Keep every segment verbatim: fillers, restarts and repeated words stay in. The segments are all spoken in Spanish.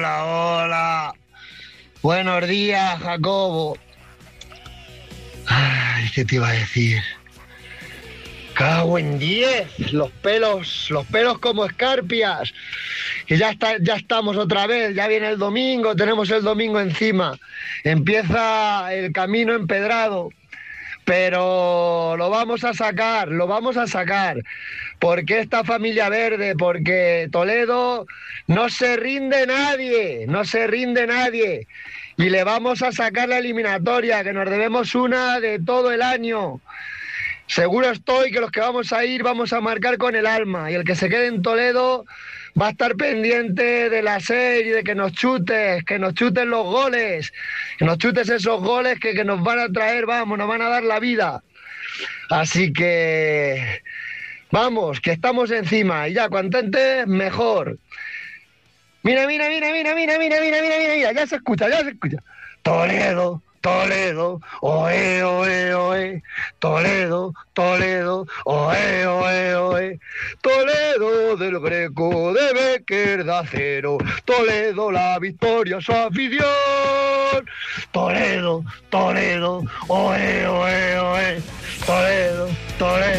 Hola, hola. Buenos días, Jacobo. Ay, ¿qué te iba a decir? Cago en diez, los pelos, los pelos como escarpias. Que ya está, ya estamos otra vez, ya viene el domingo, tenemos el domingo encima. Empieza el camino empedrado. Pero lo vamos a sacar, lo vamos a sacar. Porque esta familia verde, porque Toledo no se rinde nadie, no se rinde nadie. Y le vamos a sacar la eliminatoria, que nos debemos una de todo el año. Seguro estoy que los que vamos a ir vamos a marcar con el alma. Y el que se quede en Toledo va a estar pendiente de la serie, de que nos chutes, que nos chuten los goles, que nos chutes esos goles que, que nos van a traer, vamos, nos van a dar la vida. Así que, vamos, que estamos encima y ya, cuanto antes, mejor. Mira, mira, mira, mira, mira, mira, mira, mira, mira, mira, ya se escucha, ya se escucha. Toledo, Toledo, oe, oe, oe, Toledo, Toledo, oe, oe, oe, Toledo del Greco, de Becker, de Acero, Toledo la victoria, su afición, Toledo, Toledo, oe, oe, oe, Toledo, Toledo.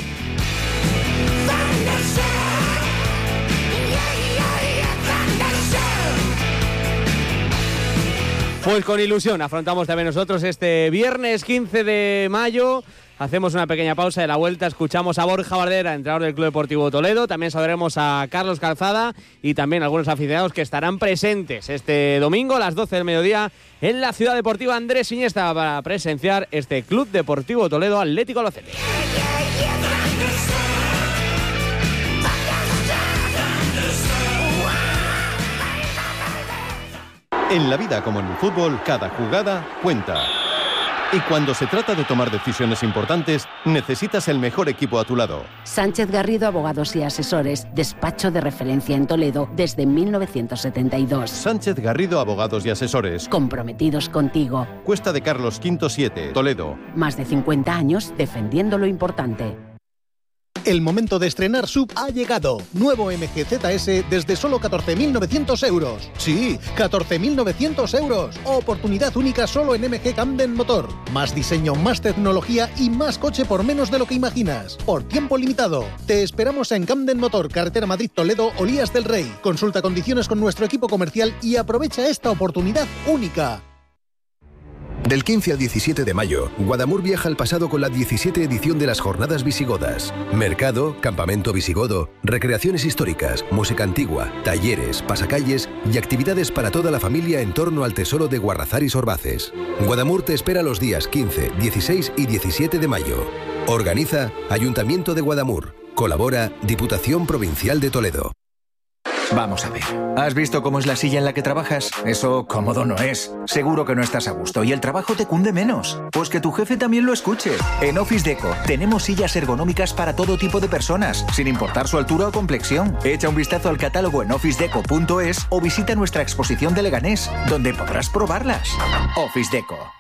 Pues con ilusión afrontamos también nosotros este viernes quince de mayo. Hacemos una pequeña pausa, de la vuelta escuchamos a Borja Bardera, entrenador del Club Deportivo Toledo. También saludaremos a Carlos Calzada y también algunos aficionados que estarán presentes este domingo a las doce del mediodía en la Ciudad Deportiva Andrés Iniesta para presenciar este Club Deportivo Toledo Atlético Albacete. En la vida, como en el fútbol, cada jugada cuenta. Y cuando se trata de tomar decisiones importantes, necesitas el mejor equipo a tu lado. Sánchez Garrido Abogados y Asesores, despacho de referencia en Toledo desde mil novecientos setenta y dos. Sánchez Garrido Abogados y Asesores. Comprometidos contigo. Cuesta de Carlos V siete, Toledo. Más de cincuenta años defendiendo lo importante. El momento de estrenar S U V ha llegado. Nuevo M G Z S desde solo catorce mil novecientos euros. Sí, catorce mil novecientos euros. Oportunidad única solo en M G Camden Motor. Más diseño, más tecnología y más coche por menos de lo que imaginas. Por tiempo limitado. Te esperamos en Camden Motor, carretera Madrid-Toledo, Olías del Rey. Consulta condiciones con nuestro equipo comercial y aprovecha esta oportunidad única. Del quince al diecisiete de mayo, Guadamur viaja al pasado con la diecisiete edición de las Jornadas Visigodas. Mercado, campamento visigodo, recreaciones históricas, música antigua, talleres, pasacalles y actividades para toda la familia en torno al tesoro de Guarrazar y Sorbaces. Guadamur te espera los días quince, dieciséis y diecisiete de mayo. Organiza Ayuntamiento de Guadamur. Colabora Diputación Provincial de Toledo. Vamos a ver. ¿Has visto cómo es la silla en la que trabajas? Eso cómodo no es. Seguro que no estás a gusto y el trabajo te cunde menos. Pues que tu jefe también lo escuche. En Office Deco tenemos sillas ergonómicas para todo tipo de personas, sin importar su altura o complexión. Echa un vistazo al catálogo en office deco punto es o visita nuestra exposición de Leganés, donde podrás probarlas. Office Deco.